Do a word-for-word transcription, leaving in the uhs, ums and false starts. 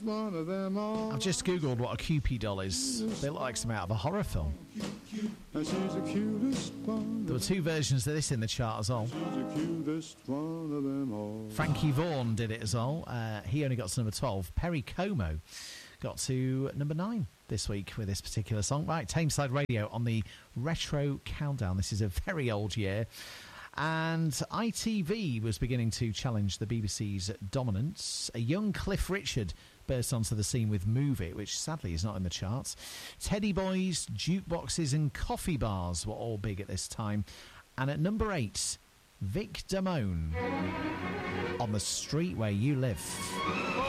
cutest one of them all. I've just googled what a Kewpie doll is. They look like something out of a horror film. And she's the cutest one. There were two versions of this in the chart as well. She's the cutest one of them all. Frankie Vaughan did it as well. Uh, he only got to number twelve. Perry Como got to number nine this week with this particular song. Right, Tameside Radio on the Retro Countdown. This is a very old year. And I T V was beginning to challenge the B B C's dominance. A young Cliff Richard burst onto the scene with Move It, which sadly is not in the charts. Teddy Boys, jukeboxes and coffee bars were all big at this time. And at number eight, Vic Damone, On the Street Where You Live.